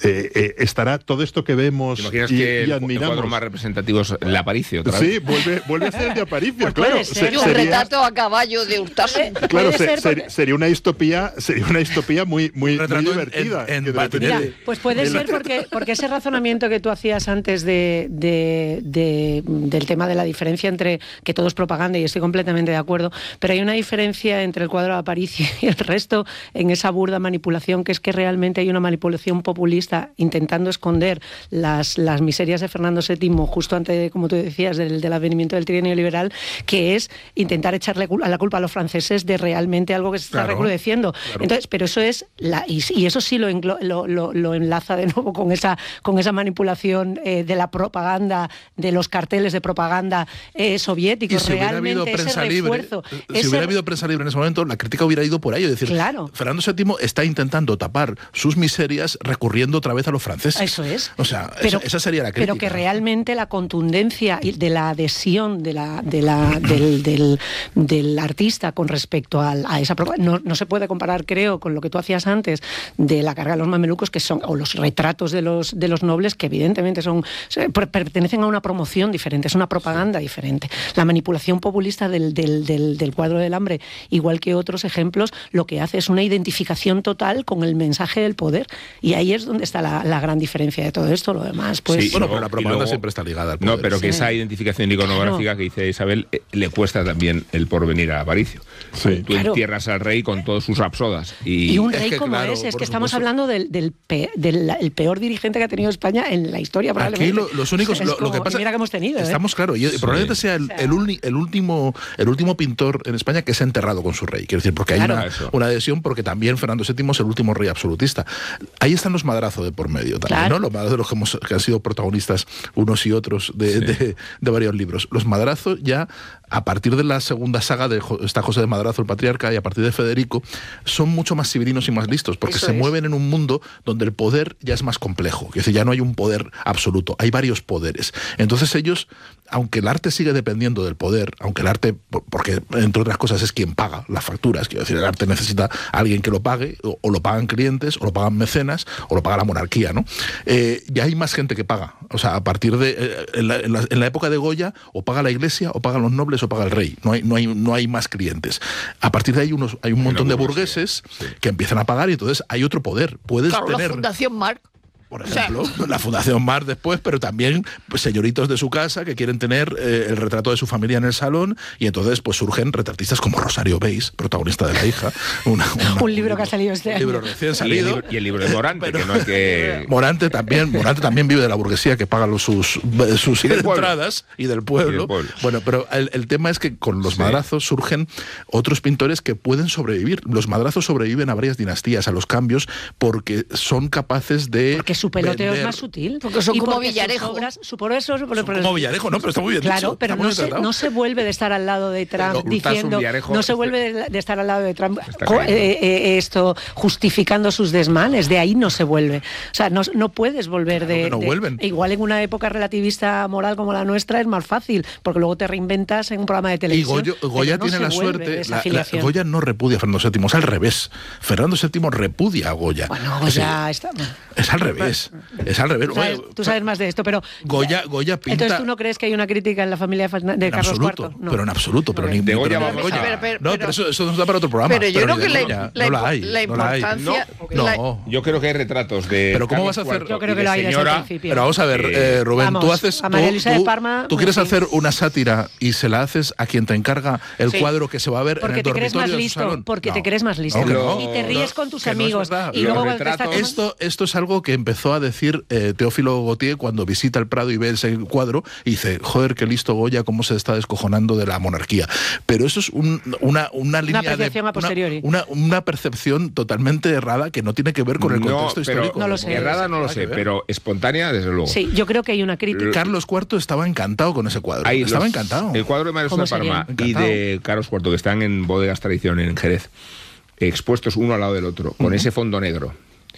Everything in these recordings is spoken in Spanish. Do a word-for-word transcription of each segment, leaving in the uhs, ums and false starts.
eh, eh, estará todo esto que vemos ¿Te imaginas y, que y el, admiramos. el cuadro más representativo es el Aparicio otra vez? Sí, vuelve, vuelve a ser el de Aparicio, Pues claro. puede ser. Se- Y un sería- retrato a caballo de Hurtado. Claro, Puede se- ser ser- porque- sería una distopía, sería una distopía muy, muy, muy Retrato en- divertida. en- en que de repente- patinete. Mira, pues puede ser porque, porque ese razonamiento que tú hacías antes de, de, de- del tema de la diferencia entre que todo es propaganda, y estoy completamente de acuerdo, pero hay una diferencia entre el cuadro de Aparicio y el resto en esa burda manipulación, que es que realmente hay una manipulación populista intentando esconder las, las miserias de Fernando séptimo justo antes, de, como tú decías, del, del advenimiento del trienio liberal, que es intentar echarle cul- a la culpa a los franceses de realmente algo que se está Claro, recrudeciendo. claro. Entonces, pero eso es la y, y eso sí lo, englo- lo, lo, lo enlaza de nuevo con esa con esa manipulación eh, de la propaganda, de los carteles de propaganda eh, soviéticos. Y si hubiera habido Realmente ese prensa libre, refuerzo, si ese- hubiera habido prensa libre en ese momento, la crítica hubiera ido por ahí. Es decir, Claro. Fernando séptimo está intentando tapar sus miserias recurriendo otra vez a los franceses. Eso es. O sea, Pero- esa, esa sería la crítica. Pero que realmente la contundencia y de la adhesión de la, de la, del, del, del artista con respecto al- a esa propaganda no, no se puede comparar, creo, con lo que tú hacías antes de la carga de los mamelucos, que son, o los retratos de los, de los nobles, que evidentemente son se- per- pertenecen a una promoción diferente, es una propaganda diferente. La manipulación populista del, del, del, del cuadro del hambre, igual que otros ejemplos, lo que hace es una identificación total con el mensaje del poder, y ahí es donde está la, la gran diferencia de todo esto. Lo demás, pues... Sí, Bueno, y pero luego- la y propaganda luego- siempre está ligada al poder. No, pero que Sí. esa identificación iconográfica Claro. que dice Isabel eh, le cuesta también el porvenir a Aparicio. Sí. Tú Claro. entierras al rey con todos sus rapsodas. Y, Y un Es rey que, como claro, ese, es por que estamos supuesto. hablando del, del, pe- del el peor dirigente que ha tenido España en la historia, Aquí probablemente. lo- los únicos, Es lo, lo que como- pasa y mira que hemos tenido, ¿eh? estamos claro, y probablemente sea el, el, uni- el último el último pintor en España que se ha enterrado con su rey, quiero decir, porque Claro. hay una, Eso. una adhesión, porque también Fernando séptimo es el último rey absolutista. Ahí están los Madrazos de por medio también, Claro. ¿no? Los Madrazos de los que, hemos, que han sido protagonistas unos y otros de, Sí. de, de varios libros. Los Madrazos ya, a partir de la segunda saga de Jo- está José de Madrazo, el patriarca, y a partir de Federico, son mucho más civilinos y más listos, porque Eso se es. mueven en un mundo donde el poder ya es más complejo, es decir, ya no hay un poder absoluto, hay varios poderes. Entonces ellos, aunque el arte sigue dependiendo del poder, aunque el arte, por- porque entre otras cosas es quien paga las facturas, quiero decir, el arte necesita a alguien que lo pague, o, o lo pagan clientes, o lo pagan mecenas, o lo paga la monarquía, ¿no? Eh, ya hay más gente que paga, o sea, a partir de, eh, en, la, en la- en la época de Goya, o paga la iglesia, o pagan los nobles, o paga el rey, no hay, no hay, no hay más clientes. A partir de ahí unos, hay un montón de burgueses sí. que empiezan a pagar, y entonces hay otro poder, puedes Claro, la tener... Fundación Marc. Por O sea, ejemplo, la Fundación Mar después, pero también pues, señoritos de su casa que quieren tener eh, el retrato de su familia en el salón, y entonces pues surgen retratistas como Rosario Beis, protagonista de La hija. Una- una- Un libro que ha salido este un año. libro recién y el, salido. libro, y el libro de Morante, Pero- que no hay que... Morante también, Morante también vive de la burguesía que paga los- sus, sus Y del pueblo. entradas y del pueblo. Y del pueblo. Bueno, pero el, el tema es que con los Sí. Madrazos surgen otros pintores que pueden sobrevivir. Los Madrazos sobreviven a varias dinastías, a los cambios, porque son capaces de... Porque su peloteo vender- es más sutil. Porque son Y como porque sus Villarejo. obras- su- por eso, por- Son por- como Villarejo, ¿no? Pero está muy bien Claro, dicho, pero está muy no se, tratado. no se vuelve de estar al lado de Trump Pero Hurtas un diciendo, Villarejo, no se este- vuelve de, de estar al lado de Trump Está co- caído. eh, eh, esto justificando sus desmanes, de ahí no se vuelve. O sea, no, no puedes volver Claro de, que no de- vuelven. Igual en una época relativista moral como la nuestra es más fácil, porque luego te reinventas en un programa de Y televisión. Goyo- pero Goya no tiene se la vuelve de suerte, esa la- la- afiliación. Goya no repudia a Fernando séptimo, es al revés. Fernando séptimo repudia a Goya. Bueno, Es Goya decir, está... es al revés, es al revés. Tú sabes, Oye, tú sabes más de esto, pero... Goya, Goya pinta... Entonces, ¿tú no crees que hay una crítica en la familia de, Fernan- de en Carlos absoluto, cuarto? No. pero en absoluto, pero Ok. ni De Goya pero ni vamos Goya. a- Pero- pero- No, pero eso, eso nos da para otro programa. Pero yo ni creo de que la, Goya, la, no la hay, la no la hay. importancia... No, la- no. Yo creo que hay retratos de... Pero ¿cómo Carlos vas a hacer- cuarto Yo creo y que de lo hay desde el señora, principio. Pero vamos a ver, Eh, eh, Rubén, vamos, tú haces... a María tú- Luisa de tú- Parma, tú quieres sí. hacer una sátira y se la haces a quien te encarga el Sí. cuadro que se va a ver Porque en el te crees dormitorio más de su listo, salón. porque No. te crees más listo. No, que no. Y te ríes con tus Que no es amigos. verdad. Y Los luego te retratos- estás Esto, esto es algo que empezó a decir eh, Teófilo Gautier cuando visita el Prado y ve ese cuadro y dice, joder, qué listo Goya, cómo se está descojonando de la monarquía. Pero eso es un- una, una línea de... percepción a posteriori. Una, una, una percepción totalmente errada que no tiene que ver con el no, contexto pero, histórico. No lo sé. Errada no lo Nada que sé, ver. pero espontánea, desde luego. Sí, yo creo que hay una crítica. Carlos cuarto estaba encantado con ese cuadro. Hay estaba los- encantado. El cuadro de María Luisa ¿Cómo de Parma sería? y de Carlos cuarto, que están en Bodegas Tradición en Jerez, expuestos uno al lado del otro, con ese fondo negro.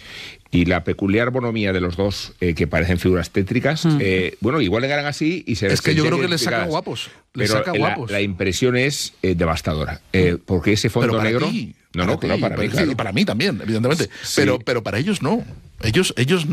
Y la peculiar bonomía de los dos, eh, que parecen figuras tétricas, eh, bueno, igual le ganan así y se Es que yo se creo que les saca identificadas. guapos. Les Pero saca la, guapos. la impresión es eh, devastadora. Eh, porque ese fondo Pero para negro. ti, no, no, ti, claro, para mí, sí, claro. y para mí también, evidentemente. Sí. Pero, pero para ellos no. Ellos, ellos